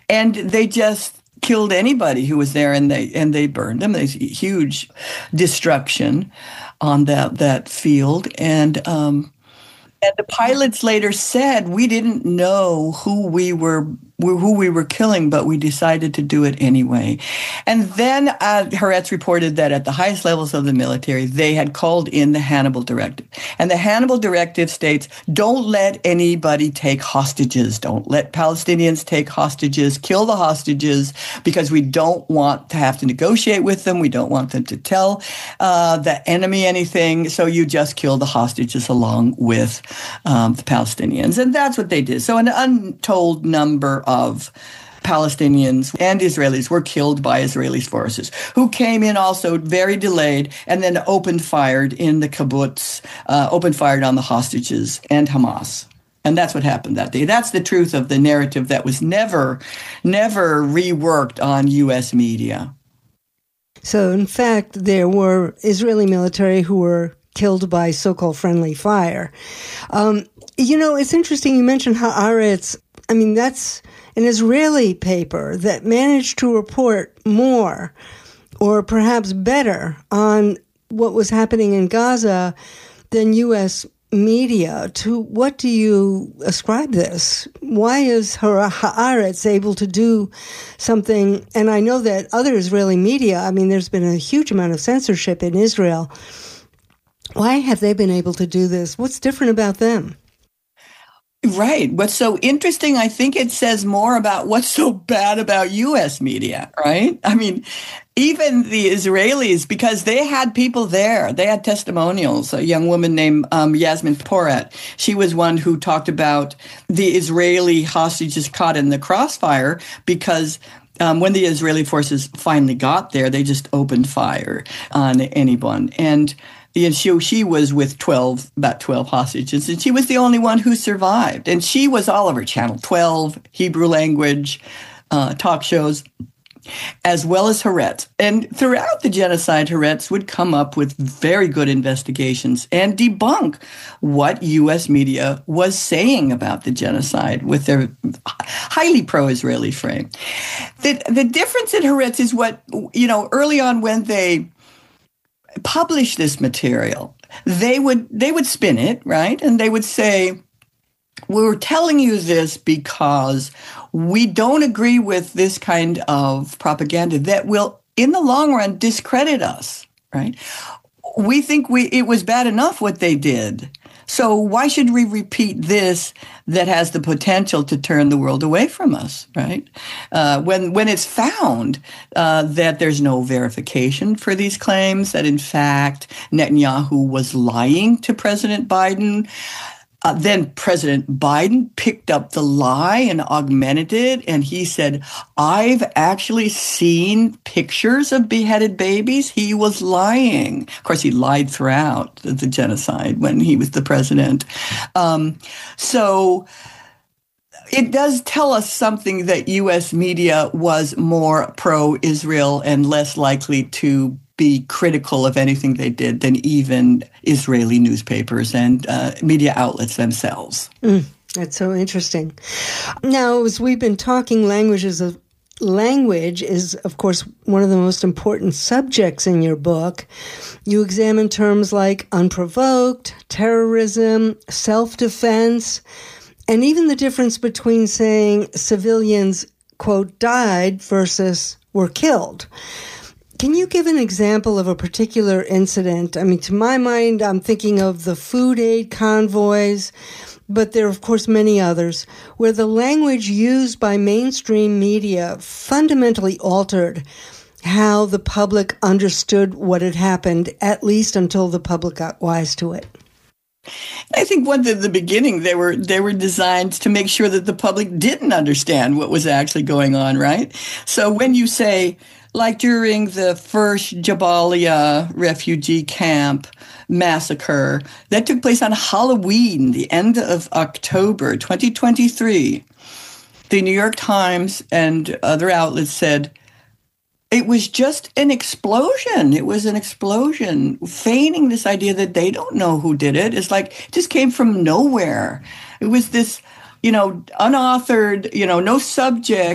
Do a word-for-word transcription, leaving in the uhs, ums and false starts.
And they just killed anybody who was there, and they and they burned them. There's huge destruction on that that field, and um, and the pilots later said, we didn't know who we were who we were killing, but we decided to do it anyway. And then uh, Haaretz reported that at the highest levels of the military, they had called in the Hannibal Directive. And the Hannibal Directive states, don't let anybody take hostages. Don't let Palestinians take hostages. Kill the hostages, because we don't want to have to negotiate with them. We don't want them to tell uh, the enemy anything. So you just kill the hostages along with um, the Palestinians. And that's what they did. So an untold number of Palestinians and Israelis were killed by Israeli forces, who came in also very delayed and then opened fired in the kibbutz, uh, opened fired on the hostages and Hamas. And that's what happened that day. That's the truth of the narrative that was never, never reworked on U S media. So, in fact, there were Israeli military who were killed by so-called friendly fire. Um, you know, it's interesting you mentioned Haaretz. I mean, that's an Israeli paper that managed to report more, or perhaps better, on what was happening in Gaza than U S media. To what do you ascribe this? Why is Haaretz able to do something? And I know that other Israeli media, I mean, there's been a huge amount of censorship in Israel. Why have they been able to do this? What's different about them? Right. What's so interesting, I think it says more about what's so bad about U S media, right? I mean, even the Israelis, because they had people there, they had testimonials. A young woman named um, Yasmin Porat, she was one who talked about the Israeli hostages caught in the crossfire, because Um, when the Israeli forces finally got there, they just opened fire on anyone. And And she, she was with twelve, about twelve hostages, and she was the only one who survived. And she was all over Channel twelve, Hebrew language, uh, talk shows, as well as Haaretz. And throughout the genocide, Haaretz would come up with very good investigations and debunk what U S media was saying about the genocide with their highly pro-Israeli frame. The, the difference in Haaretz is what, you know, early on when they publish this material, they would they would spin it, right? And they would say, we're telling you this because we don't agree with this kind of propaganda that will, in the long run, discredit us, right? We think we it was bad enough what they did. So why should we repeat this that has the potential to turn the world away from us, right? Uh, when when it's found uh, that there's no verification for these claims, that in fact Netanyahu was lying to President Biden, Uh, then President Biden picked up the lie and augmented it, and he said, I've actually seen pictures of beheaded babies. He was lying. Of course, he lied throughout the, the genocide when he was the president. Um, so it does tell us something that U S media was more pro-Israel and less likely to be critical of anything they did than even Israeli newspapers and uh, media outlets themselves. Mm, that's so interesting. Now, as we've been talking, languages of language is, of course, one of the most important subjects in your book. You examine terms like unprovoked, terrorism, self-defense, and even the difference between saying civilians, quote, died versus were killed. Can you give an example of a particular incident? I mean, to my mind, I'm thinking of the food aid convoys, but there are, of course, many others, where the language used by mainstream media fundamentally altered how the public understood what had happened, at least until the public got wise to it. I think one at the beginning they were they were designed to make sure that the public didn't understand what was actually going on, right? So when you say, like during the first Jabalia refugee camp massacre that took place on Halloween, the end of October twenty twenty-three, the New York Times and other outlets said, it was just an explosion. It was an explosion, feigning this idea that they don't know who did it. It's like it just came from nowhere. It was this, you know, unauthored, you know, no subject.